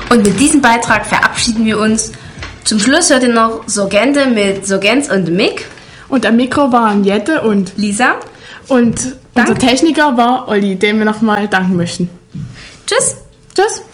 Und mit diesem Beitrag verabschieden wir uns. Zum Schluss hört ihr noch Sorgente mit Sorgens und Mick. Und am Mikro waren Jette und Lisa. Und unser Techniker war Olli, dem wir nochmal danken möchten. Tschüss. Tschüss.